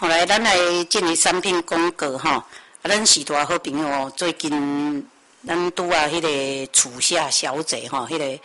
后来咱来进入产品广告吼，啊，咱时代好朋友哦，最近咱拄啊迄个厝下小姐吼，迄个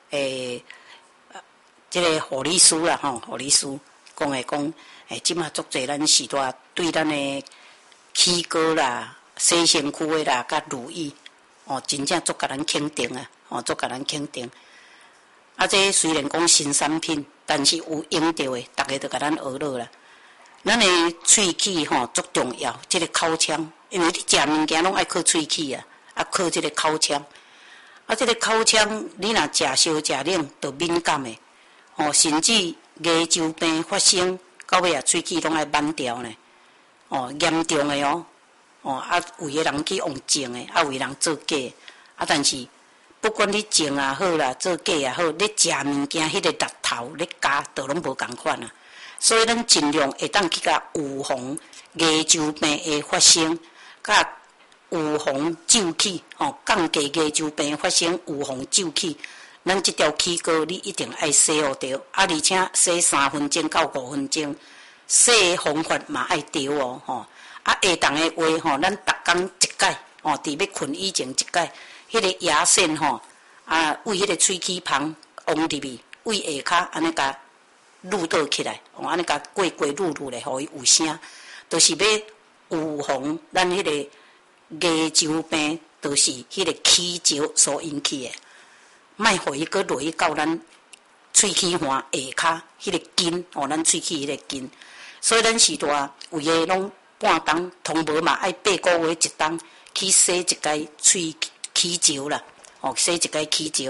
即个护理师啦吼，护理师讲即马足侪咱时代对咱的起膏啦、洗身躯的啦、甲乳液哦，真正足甲咱肯定啊，哦，足甲咱肯定。啊，这虽然讲新产品，但是有用到的，大家都甲咱学落啦。咱的喙齿吼足重要，即个口腔，因为你食物件拢爱靠喙齿啊，啊靠即个口腔。啊，即个口腔你若食烧食冷，就敏感的，哦，甚至牙周病发生，到尾啊喙齿拢爱挽掉呢，哦，严重的哦，哦啊，有个人去用种的，啊有个人做假的，啊但是不管你种也好啦，做假也好，你食物件迄个力头你加，都拢无共款啊。所以咱尽量会当去甲预防牙周病的发生，甲预防皱起，吼，降低牙周病发生，预防皱起。咱即条齿膏你一定爱洗好着，啊，而且洗3分钟到5分钟，洗的方法嘛爱对哦，吼。啊，下当的话吼，咱逐工一摆，吼，伫要困以前一摆，迄个牙线吼，啊，为迄个喙齿旁往入去，为下骹安尼甲撸倒起来，哦，安尼甲过撸咧，互伊有声，就是要预防咱迄个牙周病，就是迄个齿石所引起的，莫互伊搁落去到咱喙齿环下骹迄个筋，哦，咱喙齿迄个筋，所以咱时代有诶拢半冬，通无嘛爱8个月一冬去洗一解喙齿石啦，哦，洗一解齿石。